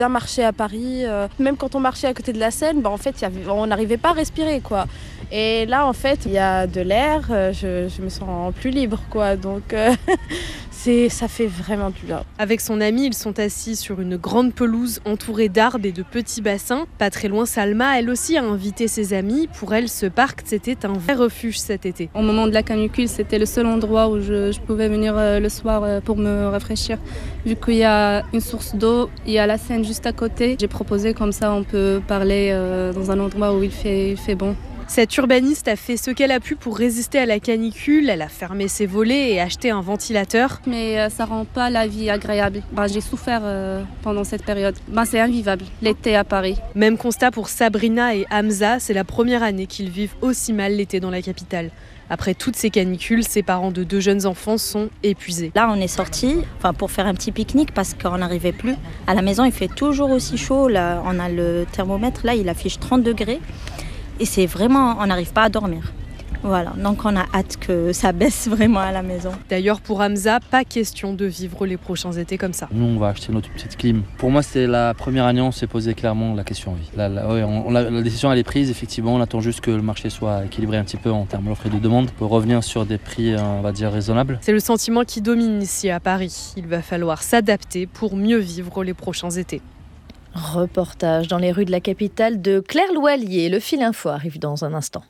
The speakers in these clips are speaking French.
Un marché à Paris, même quand on marchait à côté de la Seine, en fait, on n'arrivait pas à respirer, quoi. Et là, en fait, il y a de l'air, je me sens plus libre, quoi. Donc, ça fait vraiment du bien. Avec son ami, ils sont assis sur une grande pelouse entourée d'arbres et de petits bassins. Pas très loin, Salma, elle aussi, a invité ses amis. Pour elle, ce parc, c'était un vrai refuge cet été. Au moment de la canicule, c'était le seul endroit où je pouvais venir le soir pour me rafraîchir. Vu qu'il y a une source d'eau, il y a la Seine juste à côté. J'ai proposé comme ça, on peut parler dans un endroit où il fait bon. Cette urbaniste a fait ce qu'elle a pu pour résister à la canicule. Elle a fermé ses volets et acheté un ventilateur. Mais ça rend pas la vie agréable. J'ai souffert pendant cette période. C'est invivable, l'été à Paris. Même constat pour Sabrina et Hamza. C'est la première année qu'ils vivent aussi mal l'été dans la capitale. Après toutes ces canicules, ses parents de 2 jeunes enfants sont épuisés. Là, on est sortis pour faire un petit pique-nique parce qu'on n'arrivait plus. À la maison, il fait toujours aussi chaud. Là, on a le thermomètre, là, il affiche 30 degrés. Et c'est vraiment, on n'arrive pas à dormir. Voilà, donc on a hâte que ça baisse vraiment à la maison. D'ailleurs, pour Hamza, pas question de vivre les prochains étés comme ça. Nous, on va acheter notre petite clim. Pour moi, c'était la première année où on s'est posé clairement la question vie. La décision, elle est prise, effectivement. On attend juste que le marché soit équilibré un petit peu en termes d'offre et de demande pour revenir sur des prix, on va dire, raisonnables. C'est le sentiment qui domine ici à Paris. Il va falloir s'adapter pour mieux vivre les prochains étés. Reportage dans les rues de la capitale de Claire Louallier. Le fil info arrive dans un instant.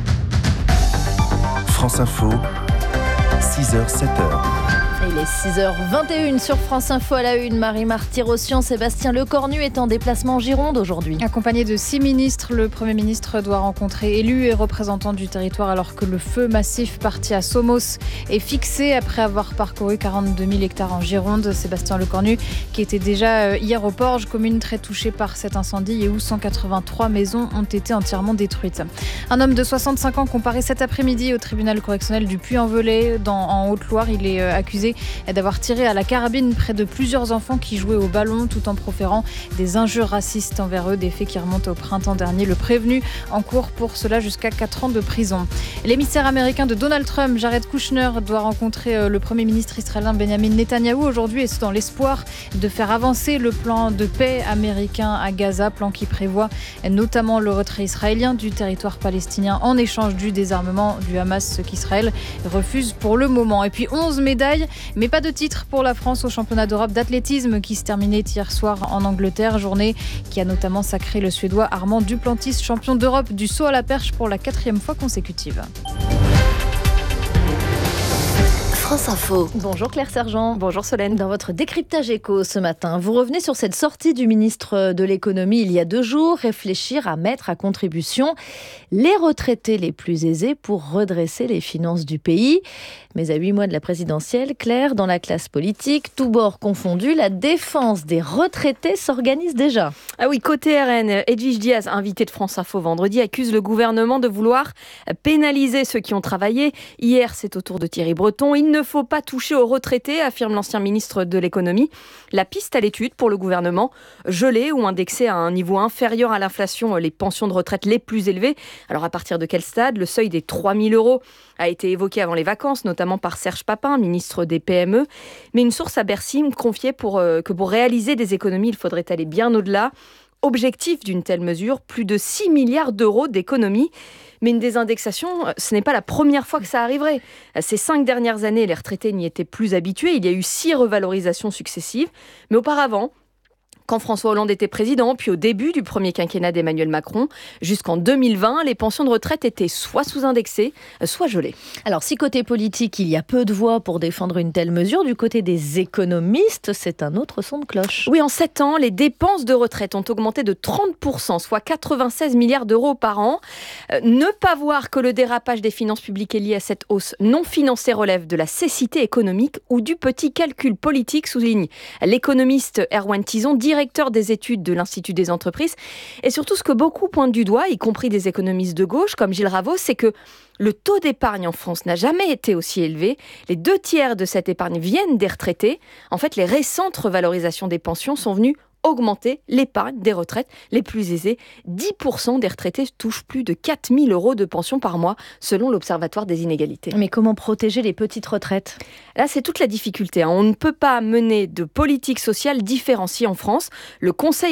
France Info, 6h, 7h. Il est 6h21 sur France Info à la une. Marie-Marthe Tyrosian, Sébastien Lecornu est en déplacement en Gironde aujourd'hui. Accompagné de 6 ministres, le Premier ministre doit rencontrer élus et représentants du territoire alors que le feu massif parti à Somos est fixé après avoir parcouru 42 000 hectares en Gironde. Sébastien Lecornu qui était déjà hier au Porge, commune très touchée par cet incendie et où 183 maisons ont été entièrement détruites. Un homme de 65 ans comparé cet après-midi au tribunal correctionnel du Puy-en-Velay en Haute-Loire. Il est accusé d'avoir tiré à la carabine près de plusieurs enfants qui jouaient au ballon tout en proférant des injures racistes envers eux, des faits qui remontent au printemps dernier. Le prévenu encourt pour cela jusqu'à 4 ans de prison. L'émissaire américain de Donald Trump, Jared Kushner, doit rencontrer le Premier ministre israélien Benjamin Netanyahou aujourd'hui et c'est dans l'espoir de faire avancer le plan de paix américain à Gaza, plan qui prévoit notamment le retrait israélien du territoire palestinien en échange du désarmement du Hamas, ce qu'Israël refuse pour le moment. Et puis 11 médailles, mais pas de titre pour la France au championnat d'Europe d'athlétisme qui se terminait hier soir en Angleterre. Journée qui a notamment sacré le Suédois Armand Duplantis, champion d'Europe du saut à la perche pour la 4e fois consécutive. France Info. Bonjour Claire Sergent. Bonjour Solène. Dans votre décryptage éco ce matin, vous revenez sur cette sortie du ministre de l'économie il y a 2 jours, réfléchir à mettre à contribution les retraités les plus aisés pour redresser les finances du pays. Mais à 8 mois de la présidentielle, Claire, dans la classe politique, tous bords confondus, la défense des retraités s'organise déjà. Ah oui, côté RN, Edwige Diaz, invité de France Info vendredi, accuse le gouvernement de vouloir pénaliser ceux qui ont travaillé. Hier, c'est au tour de Thierry Breton. Il ne faut pas toucher aux retraités, affirme l'ancien ministre de l'économie. La piste à l'étude pour le gouvernement, geler ou indexer à un niveau inférieur à l'inflation les pensions de retraite les plus élevées. Alors à partir de quel stade ? Le seuil des 3 000 € a été évoqué avant les vacances, notamment par Serge Papin, ministre des PME. Mais une source à Bercy me confiait que pour réaliser des économies, il faudrait aller bien au-delà. Objectif d'une telle mesure, plus de 6 milliards d'euros d'économies. Mais une désindexation, ce n'est pas la première fois que ça arriverait. Ces 5 dernières années, les retraités n'y étaient plus habitués. Il y a eu 6 revalorisations successives. Mais auparavant, quand François Hollande était président, puis au début du premier quinquennat d'Emmanuel Macron, jusqu'en 2020, les pensions de retraite étaient soit sous-indexées, soit gelées. Alors, si côté politique, il y a peu de voix pour défendre une telle mesure, du côté des économistes, c'est un autre son de cloche. Oui, en 7 ans, les dépenses de retraite ont augmenté de 30%, soit 96 milliards d'euros par an. Ne pas voir que le dérapage des finances publiques est lié à cette hausse non financée relève de la cécité économique ou du petit calcul politique, souligne l'économiste Erwan Tison, directeur des études de l'Institut des entreprises. Et surtout, ce que beaucoup pointent du doigt, y compris des économistes de gauche comme Gilles Raveau, c'est que le taux d'épargne en France n'a jamais été aussi élevé. Les 2 tiers de cette épargne viennent des retraités. En fait, les récentes revalorisations des pensions sont venues augmenter l'épargne des retraites les plus aisées. 10% des retraités touchent plus de 4 000 € de pension par mois, selon l'Observatoire des inégalités. Mais comment protéger les petites retraites ? Là, c'est toute la difficulté. On ne peut pas mener de politique sociale différenciée en France. Le Conseil